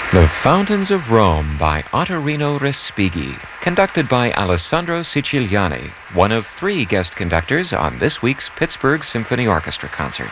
The Fountains of Rome by Ottorino Respighi, conducted by Alessandro Siciliani, one of three guest conductors on this week's Pittsburgh Symphony Orchestra concert.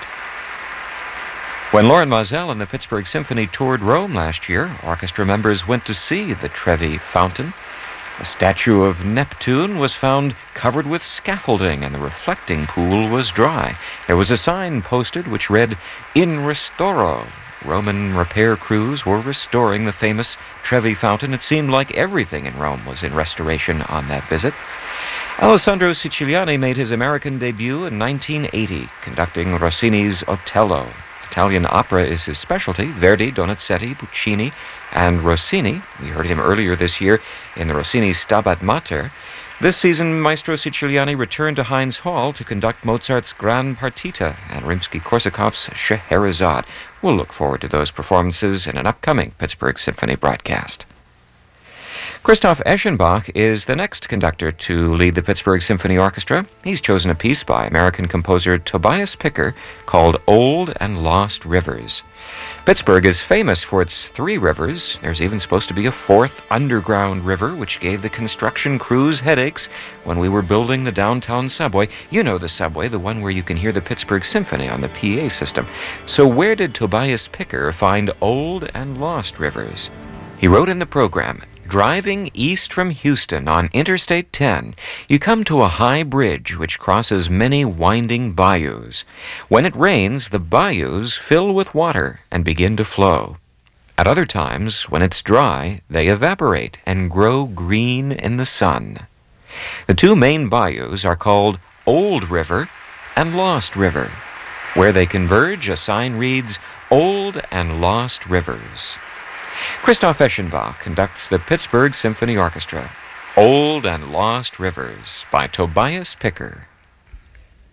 When Loren Maazel and the Pittsburgh Symphony toured Rome last year, orchestra members went to see the Trevi Fountain. A statue of Neptune was found covered with scaffolding, and the reflecting pool was dry. There was a sign posted which read, "In Restoro." Roman repair crews were restoring the famous Trevi Fountain. It seemed like everything in Rome was in restoration on that visit. Alessandro Siciliani made his American debut in 1980, conducting Rossini's Otello. Italian opera is his specialty. Verdi, Donizetti, Puccini, and Rossini. We heard him earlier this year in the Rossini Stabat Mater. This season, Maestro Siciliani returned to Heinz Hall to conduct Mozart's Gran Partita and Rimsky-Korsakov's Scheherazade. We'll look forward to those performances in an upcoming Pittsburgh Symphony broadcast. Christoph Eschenbach is the next conductor to lead the Pittsburgh Symphony Orchestra. He's chosen a piece by American composer Tobias Picker called Old and Lost Rivers. Pittsburgh is famous for its three rivers. There's even supposed to be a fourth underground river, which gave the construction crews headaches when we were building the downtown subway. You know the subway, the one where you can hear the Pittsburgh Symphony on the PA system. So where did Tobias Picker find old and lost rivers? He wrote in the program, "Driving east from Houston on Interstate 10, you come to a high bridge which crosses many winding bayous. When it rains, the bayous fill with water and begin to flow. At other times, when it's dry, they evaporate and grow green in the sun. The two main bayous are called Old River and Lost River. Where they converge, a sign reads, Old and Lost Rivers." Christoph Eschenbach conducts the Pittsburgh Symphony Orchestra, Old and Lost Rivers by Tobias Picker.